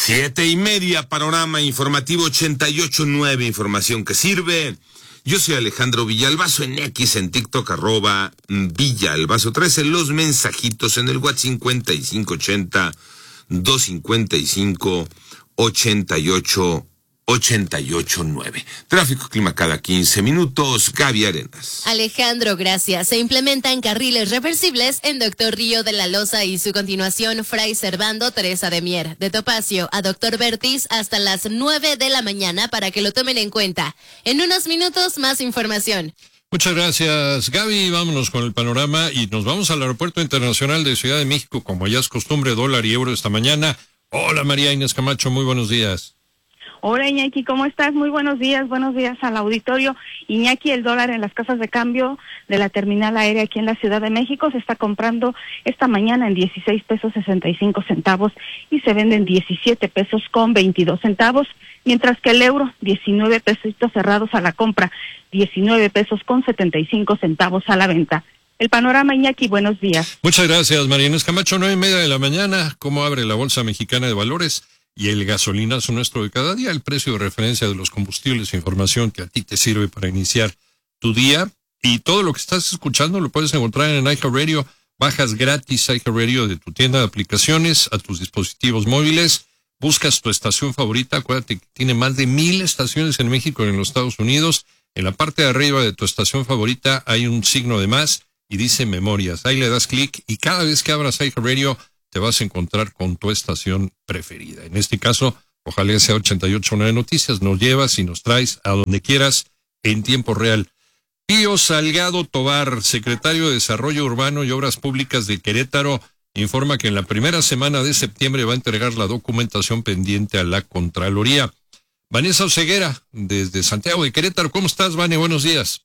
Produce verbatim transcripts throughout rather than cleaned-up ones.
Siete y media, panorama informativo ochenta y ocho nueve, información que sirve. Yo soy Alejandro Villalbazo, en X, en TikTok, arroba Villalbazo trece, los mensajitos en el WhatsApp cincuenta y cinco ochenta, doscientos cincuenta y cinco, ochenta y ocho, ochenta y ocho nueve. Tráfico, clima cada quince minutos. Gaby Arenas. Alejandro, gracias. Se implementan carriles reversibles en Doctor Río de la Loza y su continuación Fray Servando Teresa de Mier. De Topacio a Doctor Bertis hasta las nueve de la mañana para que lo tomen en cuenta. En unos minutos, más información. Muchas gracias, Gaby. Vámonos con el panorama y nos vamos al Aeropuerto Internacional de Ciudad de México, como ya es costumbre, dólar y euro esta mañana. Hola, María Inés Camacho, muy buenos días. Hola, Iñaki, ¿cómo estás? Muy buenos días, buenos días al auditorio. Iñaki, el dólar en las casas de cambio de la terminal aérea aquí en la Ciudad de México se está comprando esta mañana en dieciséis pesos sesenta y cinco centavos y se vende en diecisiete pesos con veintidós centavos, mientras que el euro, diecinueve pesitos cerrados a la compra, diecinueve pesos con setenta y cinco centavos a la venta. El panorama, Iñaki, buenos días. Muchas gracias, María Inés Camacho, nueve y media de la mañana. ¿Cómo abre la Bolsa Mexicana de Valores? Y el gasolinazo nuestro de cada día, el precio de referencia de los combustibles, información que a ti te sirve para iniciar tu día. Y todo lo que estás escuchando lo puedes encontrar en iHeartRadio. Bajas gratis iHeartRadio de tu tienda de aplicaciones a tus dispositivos móviles. Buscas tu estación favorita. Acuérdate que tiene más de mil estaciones en México y en los Estados Unidos. En la parte de arriba de tu estación favorita hay un signo de más y dice memorias. Ahí le das clic y cada vez que abras iHeartRadio te vas a encontrar con tu estación preferida. En este caso, ojalá sea ochenta y ocho nueve Noticias, nos llevas y nos traes a donde quieras en tiempo real. Pío Salgado Tobar, secretario de Desarrollo Urbano y Obras Públicas de Querétaro, informa que en la primera semana de septiembre va a entregar la documentación pendiente a la Contraloría. Vanessa Oseguera, desde Santiago de Querétaro. ¿Cómo estás, Vane? Buenos días.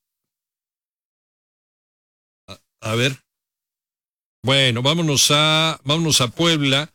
A, a ver. Bueno, vámonos a, vámonos a Puebla,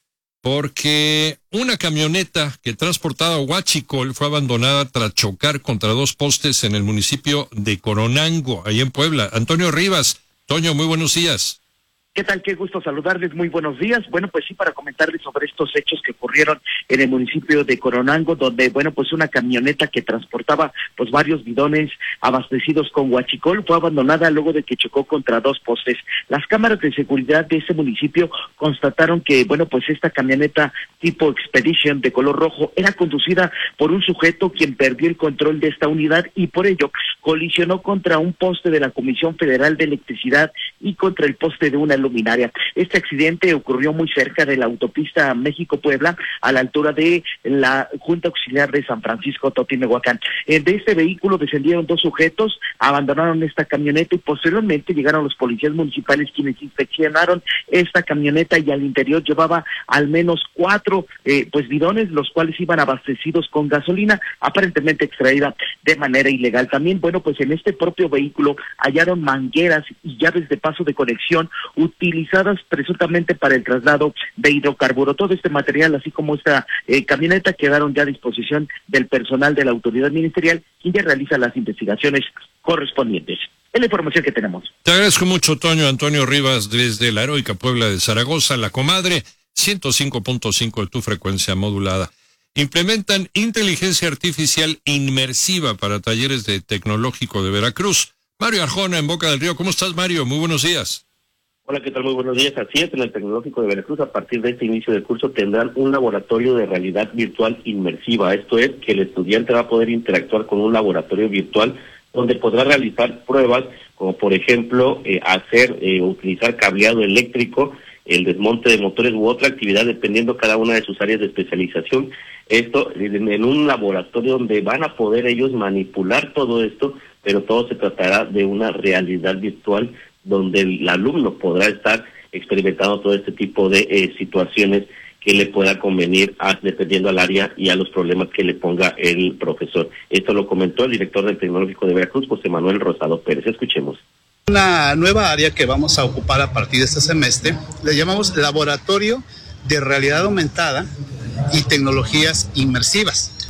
porque una camioneta que transportaba huachicol fue abandonada tras chocar contra dos postes en el municipio de Coronango, ahí en Puebla. Antonio Rivas. Toño, muy buenos días. ¿Qué tal? Qué gusto saludarles, muy buenos días. Bueno, pues sí, para comentarles sobre estos hechos que ocurrieron en el municipio de Coronango, donde, bueno, pues una camioneta que transportaba pues varios bidones abastecidos con huachicol fue abandonada luego de que chocó contra dos postes. Las cámaras de seguridad de ese municipio constataron que, bueno, pues esta camioneta tipo Expedition de color rojo era conducida por un sujeto quien perdió el control de esta unidad y por ello colisionó contra un poste de la Comisión Federal de Electricidad y contra el poste de una luminaria. Este accidente ocurrió muy cerca de la autopista México-Puebla, a la altura de la Junta Auxiliar de San Francisco Totimehuacán. De este vehículo descendieron dos sujetos, abandonaron esta camioneta y posteriormente llegaron los policías municipales quienes inspeccionaron esta camioneta y al interior llevaba al menos cuatro eh, pues bidones, los cuales iban abastecidos con gasolina, aparentemente extraída de manera ilegal. También, bueno, pues en este propio vehículo hallaron mangueras y llaves de paso de conexión utilizadas presuntamente para el traslado de hidrocarburo. Todo este material, así como esta eh, camioneta, quedaron ya a disposición del personal de la autoridad ministerial, quien ya realiza las investigaciones correspondientes. Es la información que tenemos. Te agradezco mucho, Toño. Antonio Rivas, desde la heroica Puebla de Zaragoza, La Comadre, ciento cinco punto cinco de tu frecuencia modulada. Implementan inteligencia artificial inmersiva para talleres de Tecnológico de Veracruz. Mario Arjona, en Boca del Río. ¿Cómo estás, Mario? Muy buenos días. Hola, ¿qué tal? Muy buenos días. Así es, en el Tecnológico de Veracruz, a partir de este inicio del curso, tendrán un laboratorio de realidad virtual inmersiva. Esto es, que el estudiante va a poder interactuar con un laboratorio virtual donde podrá realizar pruebas, como por ejemplo, eh, hacer, eh, utilizar cableado eléctrico, el desmonte de motores u otra actividad, dependiendo cada una de sus áreas de especialización. Esto en, en un laboratorio donde van a poder ellos manipular todo esto, pero todo se tratará de una realidad virtual donde el alumno podrá estar experimentando todo este tipo de eh, situaciones que le pueda convenir a, dependiendo al área y a los problemas que le ponga el profesor. Esto lo comentó el director del Tecnológico de Veracruz, José Manuel Rosado Pérez. Escuchemos. Una nueva área que vamos a ocupar a partir de este semestre, le llamamos Laboratorio de Realidad Aumentada y Tecnologías Inmersivas.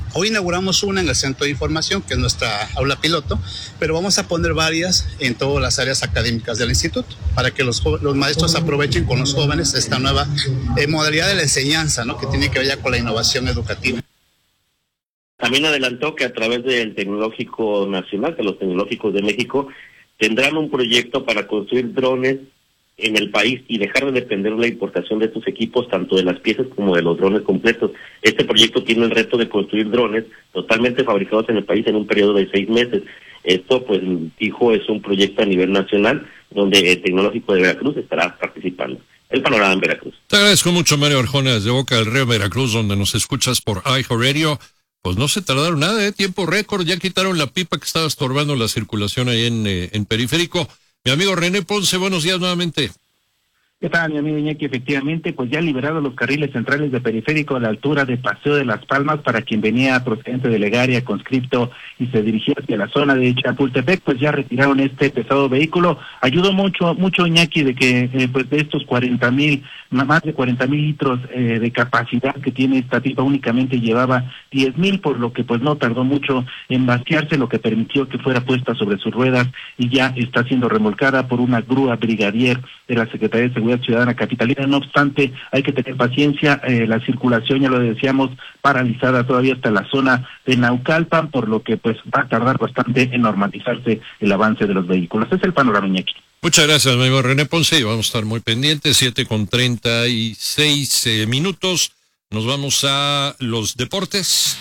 Hoy inauguramos una en el Centro de Información, que es nuestra aula piloto, pero vamos a poner varias en todas las áreas académicas del instituto, para que los, los maestros aprovechen con los jóvenes esta nueva eh, modalidad de la enseñanza, ¿no? Que tiene que ver ya con la innovación educativa. También adelantó que a través del Tecnológico Nacional, de los Tecnológicos de México, tendrán un proyecto para construir drones en el país y dejar de depender de la importación de estos equipos, tanto de las piezas como de los drones completos. Este proyecto tiene el reto de construir drones totalmente fabricados en el país en un periodo de seis meses. Esto, pues, dijo, es un proyecto a nivel nacional donde el Tecnológico de Veracruz estará participando. El panorama en Veracruz. Te agradezco mucho, Mario Arjona, desde Boca del Río, Veracruz, donde nos escuchas por iHeartRadio. Pues no se tardaron nada, ¿eh? Tiempo récord, ya quitaron la pipa que estaba estorbando la circulación ahí en, eh, en Periférico. Mi amigo René Ponce, buenos días nuevamente. ¿Qué tal, mi amigo Iñaki? Efectivamente, pues ya liberados los carriles centrales de Periférico a la altura de Paseo de las Palmas para quien venía procedente de Legaria, Conscripto y se dirigía hacia la zona de Chapultepec, pues ya retiraron este pesado vehículo. Ayudó mucho, mucho Iñaki de que eh, pues de estos cuarenta mil, más de cuarenta mil litros eh, de capacidad que tiene esta pipa, únicamente llevaba diez mil, por lo que pues no tardó mucho en vaciarse, lo que permitió que fuera puesta sobre sus ruedas y ya está siendo remolcada por una grúa brigadier de la Secretaría de Seguridad Ciudadana Capitalina. No obstante, hay que tener paciencia, eh, la circulación, ya lo decíamos, paralizada todavía hasta la zona de Naucalpan, por lo que pues va a tardar bastante en normalizarse el avance de los vehículos. Es el panorama, Iñaki. Muchas gracias, mi amigo René Ponce, y vamos a estar muy pendientes, siete con treinta y seis eh, minutos, nos vamos a los deportes.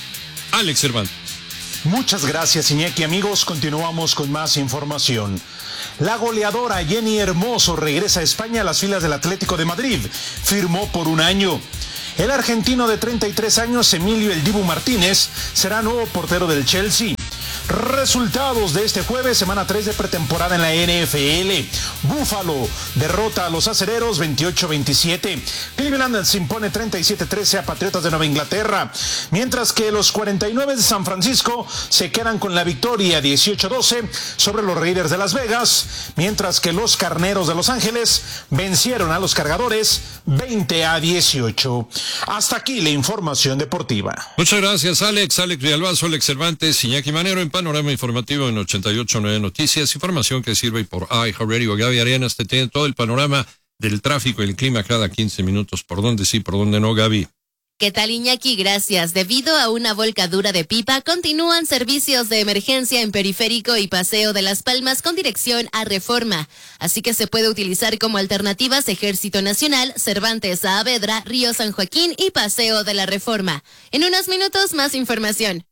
Alex Cervantes. Muchas gracias, Iñaki. Amigos, continuamos con más información. La goleadora Jenny Hermoso regresa a España a las filas del Atlético de Madrid. Firmó por un año. El argentino de treinta y tres años, Emilio El Dibu Martínez, será nuevo portero del Chelsea. Resultados de este jueves, semana tres de pretemporada en la N F L. Buffalo derrota a los acereros veintiocho veintisiete. Cleveland se impone treinta y siete trece a Patriotas de Nueva Inglaterra. Mientras que los cuarenta y nueve de San Francisco se quedan con la victoria dieciocho doce sobre los Raiders de Las Vegas. Mientras que los Carneros de Los Ángeles vencieron a los Cargadores veinte a dieciocho. Hasta aquí la información deportiva. Muchas gracias, Alex. Alex Villalbazo, Alex Cervantes, Iñaki Manero en Panorama Informativo en ochenta y ocho punto nueve Noticias. Información que sirve por iHeartRadio. Gaby Arenas te tiene todo el panorama del tráfico y el clima cada quince minutos. ¿Por dónde sí, por dónde no, Gaby? ¿Qué tal, Iñaki? Gracias. Debido a una volcadura de pipa, continúan servicios de emergencia en Periférico y Paseo de las Palmas con dirección a Reforma. Así que se puede utilizar como alternativas Ejército Nacional, Cervantes Saavedra, Río San Joaquín y Paseo de la Reforma. En unos minutos, más información.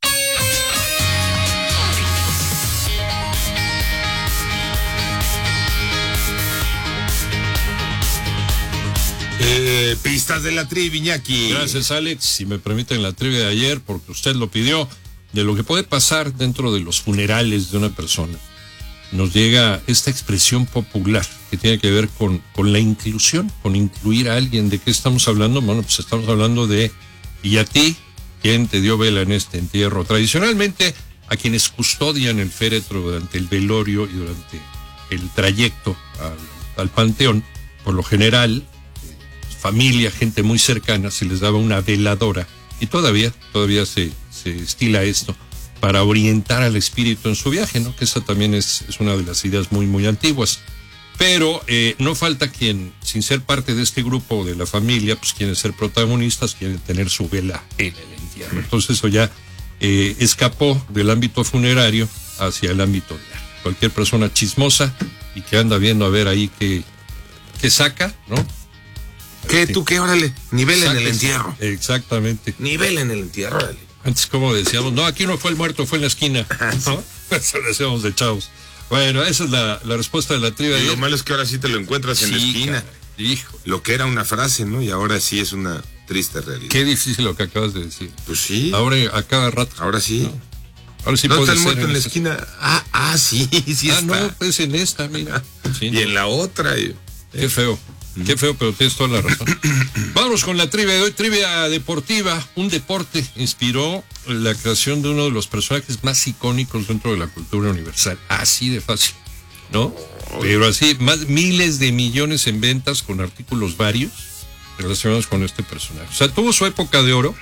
Eh, pistas de la trivia, Iñaki. Gracias, Alex. Si me permiten la trivia de ayer, porque usted lo pidió, de lo que puede pasar dentro de los funerales de una persona. Nos llega esta expresión popular que tiene que ver con, con la inclusión, con incluir a alguien. ¿De qué estamos hablando? Bueno, pues estamos hablando de, ¿y a ti? ¿Quién te dio vela en este entierro? Tradicionalmente, a quienes custodian el féretro durante el velorio y durante el trayecto al, al panteón, por lo general, familia, gente muy cercana, se les daba una veladora y todavía, todavía se, se estila esto para orientar al espíritu en su viaje, ¿no? Que esa también es, es una de las ideas muy, muy antiguas. Pero eh, no falta quien, sin ser parte de este grupo de la familia, pues quieren ser protagonistas, quieren tener su vela en el entierro. Entonces eso ya eh, escapó del ámbito funerario hacia el ámbito de cualquier persona chismosa y que anda viendo a ver ahí qué, qué saca, ¿no? ¿Qué? ¿Tú qué? Órale, nivel en el Saques. entierro. Exactamente. Nivel en el entierro, órale. Antes, como decíamos, no, aquí no fue el muerto, fue en la esquina. ¿No? Eso decíamos de chavos. Bueno, esa es la, la respuesta de la trivia. Y lo malo es que ahora sí te lo encuentras en la Sí, esquina. caray, hijo. Lo que era una frase, ¿no? Y ahora sí es una triste realidad. Qué difícil lo que acabas de decir. Pues sí. Ahora a cada rato. Ahora sí. ¿No? Ahora sí ¿No puede está el ser muerto en la esa- esquina? Ah, ah, sí, sí Ah, está. no, pues en esta, mira. Sí, Y no. en la otra. y- Qué feo. Qué feo, pero tienes toda la razón. Vamos con la trivia de hoy, trivia deportiva. Un deporte inspiró la creación de uno de los personajes más icónicos dentro de la cultura universal. Así de fácil, ¿no? Pero así, más miles de millones en ventas con artículos varios relacionados con este personaje. O sea, tuvo su época de oro,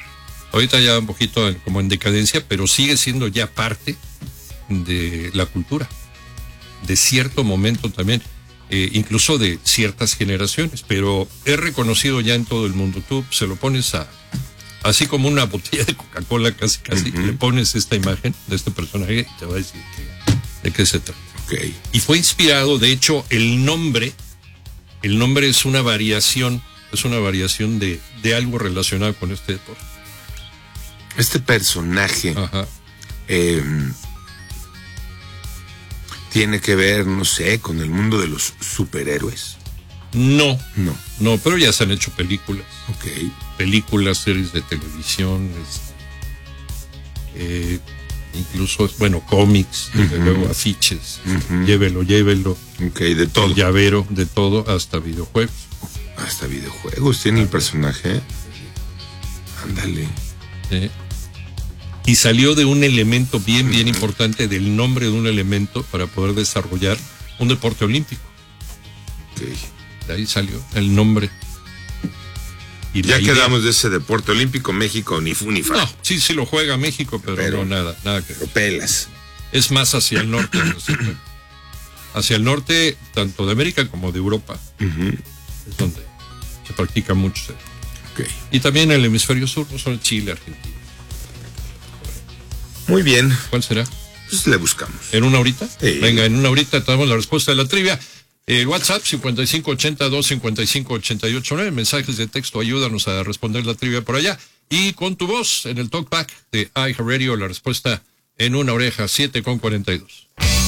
Ahorita ya un poquito como en decadencia, pero sigue siendo ya parte de la cultura, de cierto momento también, eh, incluso de ciertas generaciones, pero es reconocido ya en todo el mundo. Tú se lo pones a, así como una botella de Coca-Cola, casi casi, uh-huh. le pones esta imagen de este personaje y te va a decir que, de qué se trata. Okay. Y fue inspirado, de hecho, el nombre, el nombre es una variación, es una variación de, de algo relacionado con este deporte. Este personaje eh, tiene que ver, no sé, con el mundo de los superhéroes. No, no, no, pero ya se han hecho películas. Okay. Películas, series de televisión, este, eh, incluso, bueno, cómics, desde uh-huh. luego afiches, uh-huh. llévelo, llévelo. Ok, de todo. El llavero, de todo, hasta videojuegos. Hasta videojuegos tiene el personaje. Ándale. Sí. Y salió de un elemento bien, bien uh-huh. importante, del nombre de un elemento para poder desarrollar un deporte olímpico. Okay. De ahí salió el nombre. Y ya quedamos de ese deporte olímpico, México ni fu ni fa. No, sí, sí lo juega México, pero, pero no nada, nada que pero pelas. Es más hacia el norte, ¿no? Hacia el norte, tanto de América como de Europa, uh-huh. es donde se practica mucho. Okay. Y también en el hemisferio sur, no solo Chile, Argentina. Muy bien. ¿Cuál será? Pues le buscamos. ¿En una horita? Sí. Venga, en una horita tenemos la respuesta de la trivia. Eh, WhatsApp cincuenta y cinco ochenta dos cincuenta y cinco ochenta y ocho nueve, mensajes de texto, ayúdanos a responder la trivia por allá. Y con tu voz en el talkback de iHeartRadio, la respuesta en una oreja, siete con cuarenta y dos.